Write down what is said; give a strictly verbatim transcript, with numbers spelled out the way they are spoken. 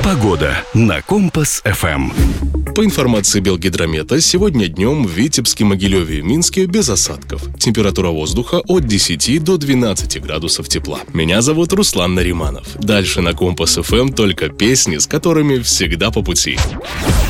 Погода на Компас-ФМ. По информации Белгидромета, сегодня днем в Витебске, Могилеве и Минске без осадков. Температура воздуха от десяти до двенадцати градусов тепла. Меня зовут Руслан Нариманов. Дальше на Компас-ФМ только песни, с которыми всегда по пути.